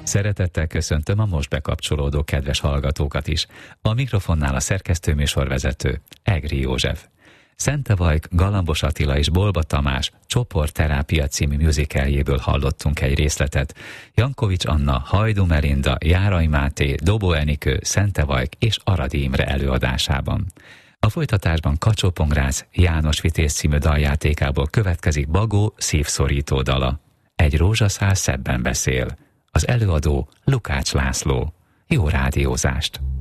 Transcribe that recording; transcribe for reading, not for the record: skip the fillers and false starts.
Szeretettel köszöntöm a most bekapcsolódó kedves hallgatókat is. A mikrofonnál a szerkesztőműsorvezető, Egri József. Szentevajk, Galambos Attila és Bolba Tamás Csoportterápia című musicaljéből hallottunk egy részletet. Jankovics Anna, Hajdú Melinda, Járai Máté, Dobó Enikő, Szentevajk és Aradi Imre előadásában. A folytatásban Kacsó-Pongrácz János Vitéz című daljátékából következik Bagó szívszorító dala. Egy rózsaszál szebben beszél. Az előadó Lukács László. Jó rádiózást!